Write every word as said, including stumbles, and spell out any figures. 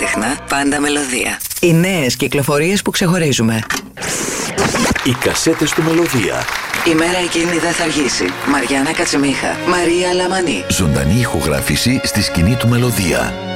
συχνά, πάντα μελωδία. Οι νέες κυκλοφορίες που ξεχωρίζουμε. Οι κασέτες του Μελωδία. Η μέρα εκείνη δεν θα αργήσει. Μαριάννα Κατσιμίχα, Μαρία Λαμανή. Ζωντανή ηχογράφηση στη σκηνή του Μελωδία.